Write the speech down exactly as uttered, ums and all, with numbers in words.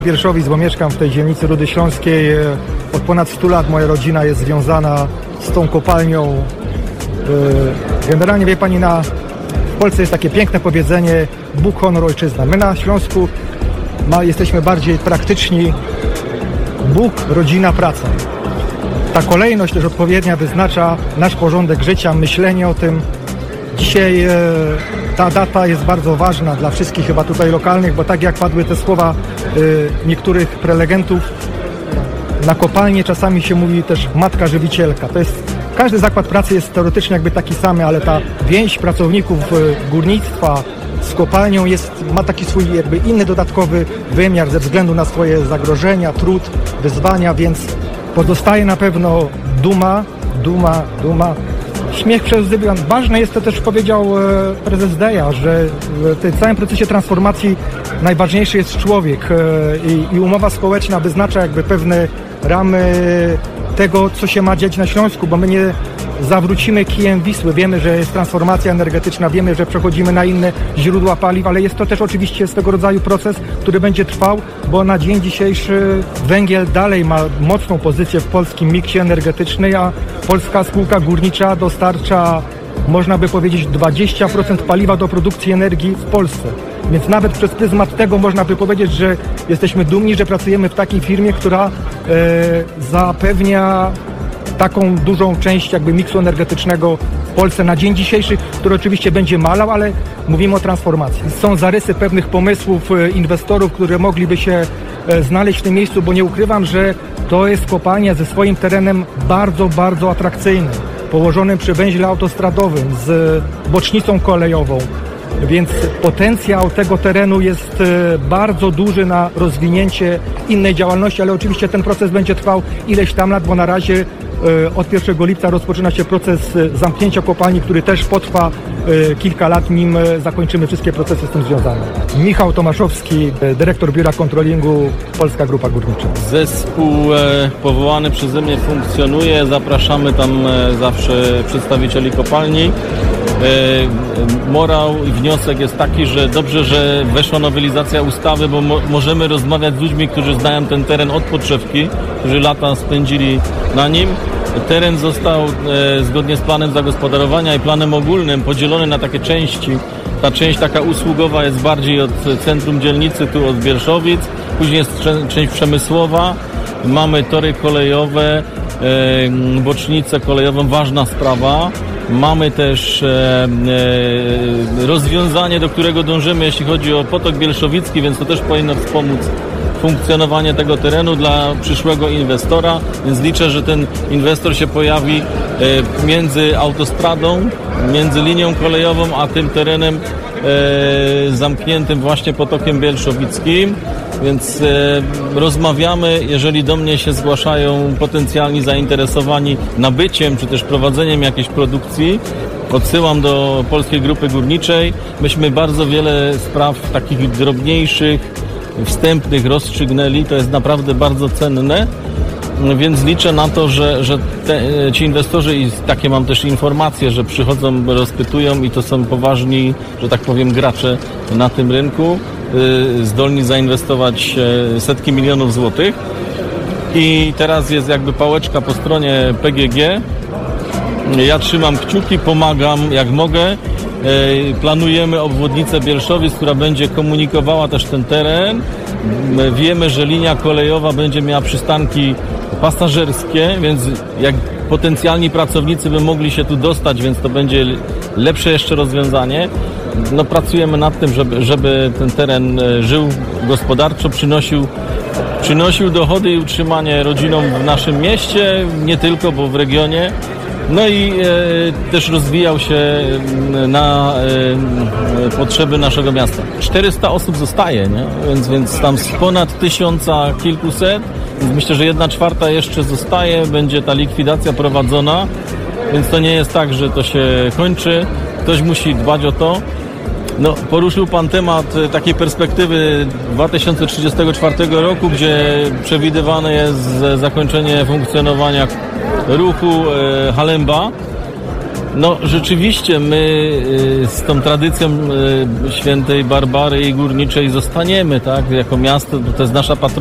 Wierszowic, bo mieszkam w tej dzielnicy Rudy Śląskiej. Od ponad stu lat moja rodzina jest związana z tą kopalnią. Generalnie, wie pani, na, w Polsce jest takie piękne powiedzenie: Bóg, honor, ojczyzna. My na Śląsku ma, jesteśmy bardziej praktyczni. Bóg, rodzina, praca. Ta kolejność też odpowiednia wyznacza nasz porządek życia, myślenie o tym. Dzisiaj e, ta data jest bardzo ważna dla wszystkich chyba tutaj lokalnych, bo tak jak padły te słowa e, niektórych prelegentów, na kopalnię czasami się mówi też matka żywicielka. To jest, każdy zakład pracy jest teoretycznie jakby taki sam, ale ta więź pracowników e, górnictwa z kopalnią jest, ma taki swój jakby inny dodatkowy wymiar ze względu na swoje zagrożenia, trud, wyzwania, więc pozostaje na pewno duma, duma, duma. Śmiech przez łzy. Ważne jest to też, powiedział e, prezes Deja, że w tym całym procesie transformacji najważniejszy jest człowiek e, i, i umowa społeczna wyznacza jakby pewne ramy tego, co się ma dziać na Śląsku, bo my nie zawrócimy kijem Wisły. Wiemy, że jest transformacja energetyczna, wiemy, że przechodzimy na inne źródła paliw, ale jest to też oczywiście swego rodzaju proces, który będzie trwał, bo na dzień dzisiejszy węgiel dalej ma mocną pozycję w polskim miksie energetycznym, a polska spółka górnicza dostarcza, można by powiedzieć, dwadzieścia procent paliwa do produkcji energii w Polsce. Więc nawet przez pryzmat tego można by powiedzieć, że jesteśmy dumni, że pracujemy w takiej firmie, która e, zapewnia taką dużą część jakby miksu energetycznego w Polsce na dzień dzisiejszy, który oczywiście będzie malał, ale mówimy o transformacji. Są zarysy pewnych pomysłów inwestorów, które mogliby się znaleźć w tym miejscu, bo nie ukrywam, że to jest kopalnia ze swoim terenem bardzo, bardzo atrakcyjnym, położonym przy węźle autostradowym, z bocznicą kolejową. Więc potencjał tego terenu jest bardzo duży na rozwinięcie innej działalności, ale oczywiście ten proces będzie trwał ileś tam lat, bo na razie od pierwszego lipca rozpoczyna się proces zamknięcia kopalni, który też potrwa kilka lat, nim zakończymy wszystkie procesy z tym związane. Michał Tomaszowski, dyrektor Biura Kontrolingu, Polska Grupa Górnicza. Zespół powołany przeze mnie funkcjonuje. Zapraszamy tam zawsze przedstawicieli kopalni. Morał i wniosek jest taki, że dobrze, że weszła nowelizacja ustawy, bo mo- możemy rozmawiać z ludźmi, którzy znają ten teren od podszewki, którzy lata spędzili na nim. Teren został e, zgodnie z planem zagospodarowania i planem ogólnym podzielony na takie części. Ta część taka usługowa jest bardziej od centrum dzielnicy, tu od Wierszowic. Później jest część przemysłowa. Mamy tory kolejowe, e, bocznicę kolejową, ważna sprawa. Mamy też e, e, rozwiązanie, do którego dążymy, jeśli chodzi o potok bielszowicki, więc to też powinno wspomóc funkcjonowanie tego terenu dla przyszłego inwestora, więc liczę, że ten inwestor się pojawi e, między autostradą, między linią kolejową, a tym terenem e, zamkniętym właśnie potokiem bielszowickim. Więc e, rozmawiamy, jeżeli do mnie się zgłaszają potencjalni zainteresowani nabyciem czy też prowadzeniem jakiejś produkcji, odsyłam do Polskiej Grupy Górniczej. Myśmy bardzo wiele spraw takich drobniejszych, wstępnych rozstrzygnęli, to jest naprawdę bardzo cenne, więc liczę na to, że, że te, ci inwestorzy, i takie mam też informacje, że przychodzą, rozpytują i to są poważni, że tak powiem, gracze na tym rynku, zdolni zainwestować setki milionów złotych. I teraz jest jakby pałeczka po stronie P G G. Ja trzymam kciuki, pomagam jak mogę. Planujemy obwodnicę Bielszowic, która będzie komunikowała też ten teren. Wiemy, że linia kolejowa będzie miała przystanki pasażerskie, więc jak potencjalni pracownicy by mogli się tu dostać, więc to będzie lepsze jeszcze rozwiązanie. No, pracujemy nad tym, żeby, żeby ten teren żył gospodarczo, przynosił, przynosił dochody i utrzymanie rodzinom w naszym mieście, nie tylko, bo w regionie. No i e, też rozwijał się na e, potrzeby naszego miasta. czterysta osób zostaje, nie? Więc, więc tam z ponad tysiąca kilkuset, więc myślę, że jedna czwarta jeszcze zostaje, będzie ta likwidacja prowadzona, więc to nie jest tak, że to się kończy. Ktoś musi dbać o to. No, poruszył Pan temat takiej perspektywy dwa tysiące trzydziestego czwartego roku, gdzie przewidywane jest zakończenie funkcjonowania ruchu e, Halemba. No rzeczywiście my y, z tą tradycją y, świętej Barbary i górniczej zostaniemy, tak? Jako miasto, to jest nasza patrona.